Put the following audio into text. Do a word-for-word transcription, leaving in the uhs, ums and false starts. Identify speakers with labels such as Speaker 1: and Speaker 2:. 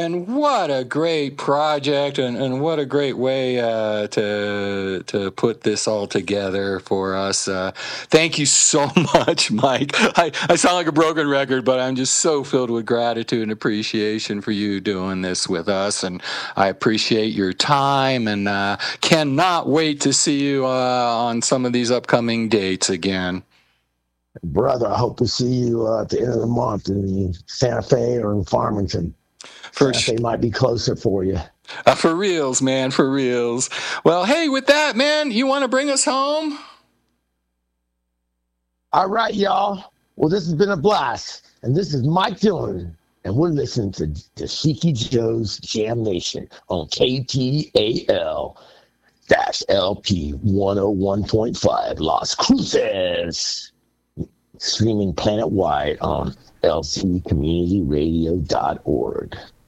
Speaker 1: and what a great project, and, and what a great way uh, to to put this all together for us. Uh, thank you so much, Mike. I, I sound like a broken record, but I'm just so filled with gratitude and appreciation for you doing this with us, and I appreciate your time, and uh, cannot wait to see you uh, on some of these upcoming dates again.
Speaker 2: Brother, I hope to see you uh, at the end of the month in Santa Fe or in Farmington.
Speaker 1: For
Speaker 2: Santa
Speaker 1: sh-
Speaker 2: Fe might be closer for you.
Speaker 1: Uh, for reals, man, for reals. Well, hey, with that, man, you want to bring us home?
Speaker 2: All right, y'all. Well, this has been a blast. And this is Mike Dillon. And we're listening to Dashiki Joe's Jam Nation on K T A L L P one oh one point five Las Cruces. Streaming planet-wide on L C community radio dot org.